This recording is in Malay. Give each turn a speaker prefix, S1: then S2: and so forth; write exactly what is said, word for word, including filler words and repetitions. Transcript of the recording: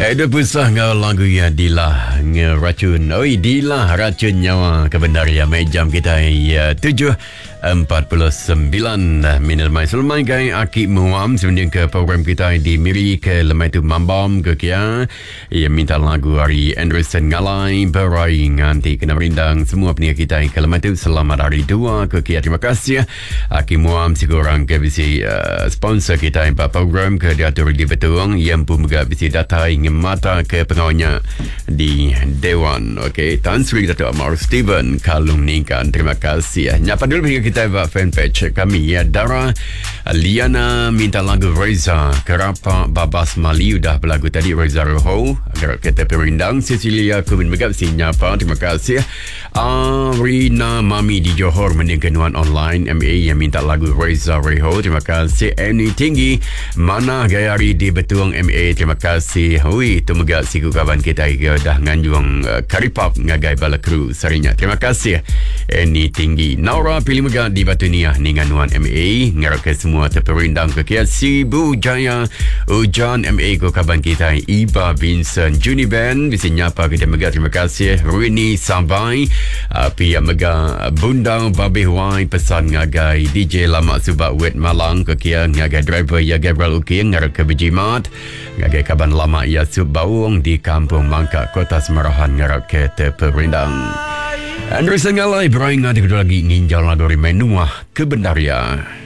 S1: Eh, dia pusah ngau lagu ya Dilah ngeracun. Oi, Dilah racun nyawa kebenaran mai jam kita ya tujuh empat puluh sembilan minit mai sulmai gai aki muam sebenarnya ke program kita di Miri ke lemai tu mambam ke kia ya minta lagu hari Anderson Ngalai berai nganti kena merindang semua pendengar kita ke lemai tu selamat hari dua ke kia. Terima kasih aki muam si korang ke bisi uh, sponsor kita yang program ke diatur di Betuang yang pun juga bisi data ingin mata ke pengawalnya di Dewan. Okey, Tan Sri Dato' Amar Steven Kalung Ningkan. Terima kasih. Nyapa dulu hingga kita buat fanpage kami ya. Dara Liana minta lagu Reza Kerapa Babas Mali udah berlagu tadi Reza Roho agar kita perindang. Cecilia Kubin Megap si nyapa. Terima kasih. Arina Mami di Johor meningkanuan online M A yang minta lagu Reza Roho. Terima kasih. Annie Tinggi Mana Gayari di Betuang M A. Terima kasih. Hui, tu megak si kawan kita ke dah nganjuang uh, karipap ngagai bala kru sarinya. Terima kasih. Annie Tinggi. Naura pilih megak di Batu Niah ninganuan M A. Ngarap ke semua terperindang ke kia Sibu Jaya Ujan M A ko kawan kita Iba Vincent Juni Ben bisa nyapa kita megak. Terima kasih. Rini Sabai api yang megak Bundang Babih Wai pesan ngagai D J Lama Subak Wet Malang ke kia ngagai driver ya Gabriel Uki ngarap ke Bejimat ngagai kaban lama ya Subawung di Kampung Mangkak Kota Semarahan ngarap ke terperindang. Andrew Sengalai beraingat kedua lagi nginjal lagu Rimenua Kebenaria.